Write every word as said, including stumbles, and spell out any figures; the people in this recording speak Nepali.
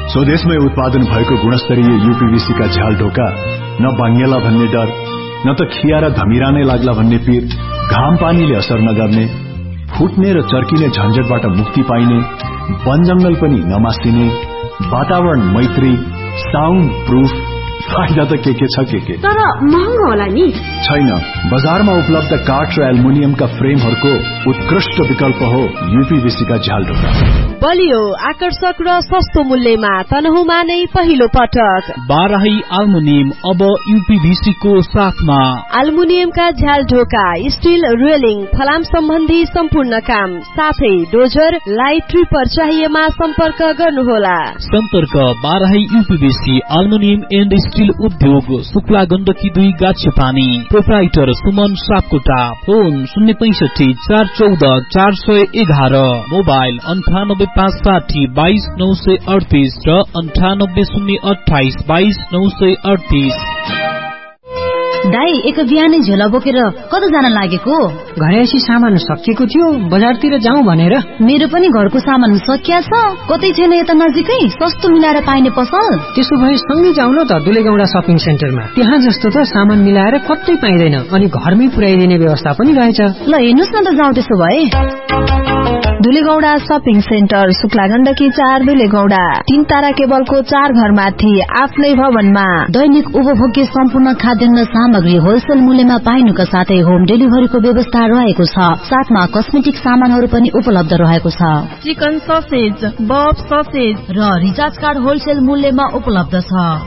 स्वदेशमै उत्पादन भएको गुणस्तरीय यूपीवीसी का झ्याल ढोका न बाङ्गेला भन्ने डर न त खिया र धमिरा नै लाग्ला भन्ने पीर, घाम पानीले असर नगर्ने, फुट्ने र चर्किने झन्झटबाट मुक्ति पाइने, वन जंगल पनि नमासिने, वातावरण मैत्री, साउन्ड प्रूफ, फाइदा त के के छ के के। तर महँगो होला नि? छैन, बजारमा उपलब्ध काठ र एल्युमिनियमका फ्रेमहरूको उत्कृष्ट विकल्प हो यूपीवीसी का झ्याल ढोका। बलियो, आकर्षक र सस्तो मूल्यमा तनहुमा नै पहिलो पटक बाराही एल्युमिनियम अब यूपीवीसी को साथमा। एल्युमिनियमका झ्याल ढोका, स्टील रेलिङ, फलाम सम्बन्धी सम्पूर्ण काम, साथै डोजर, लाइट ट्रिपर चाहिएमा सम्पर्क गर्नुहोला। सम्पर्क Barahi UPVC aluminium and steel उद्योग, शुक्ला गण्डकी दुई गाछे पानी, प्रोप्राइटर सुमन सापकोटा, फोन शून्य पैंसठी चार चौध चार सय एघार, मोबाइल अन्ठानब्बे पाँच साठी बाइस नौ सय अडतिस र अन्ठानब्बे शून्य अठाइस बाइस नौ सय अडतिस। दाई, एक बिहानै झोला बोकेर कता जान लागेको? घरैसी सामान सकिएको थियो, बजारतिर जाउँ भनेर। मेरो पनि घरको सामान सकिया छ, कतै छैन यता नजिकै सस्तो मिलाएर पाइने पसल? त्यसो भए सँगै जाउँ न त दुलेगौडा शपिङ सेन्टरमा। त्यहाँ जस्तो त सामान मिलाएर कतै पाइँदैन, अनि घरमै पुर्याइदिने व्यवस्था पनि रहेछ। ल हेर्नुस् न त, जाउँ त्यसो भए। दुलेगौडा शपिङ सेन्टर, शुक्ला गण्डकी चार, दुलेगौडा। तीन तारा केबलको चार घर माथि आफ्नै भवनमा दैनिक उपभोग्य सम्पूर्ण खाद्यान्न सामग्री होलसेल मूल्यमा पाइनुका साथै होम डेलिभरीको व्यवस्था रहेको छ। साथमा कस्मेटिक सामानहरू पनि उपलब्ध रहेको छ। चिकन ससेज, बफ ससेज र रिचार्ज कार्ड होलसेल मूल्यमा उपलब्ध छ।